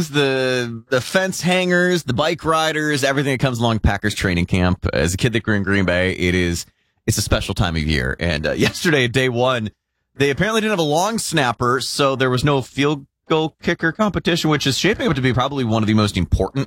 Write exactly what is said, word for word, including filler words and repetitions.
swings, the the fence hangers, the bike riders, everything that comes along Packers training camp. As a kid that grew in Green Bay, it is it's a special time of year. And uh, yesterday, day one, they apparently didn't have a long snapper, so there was no field goal kicker competition, which is shaping up to be probably one of the most important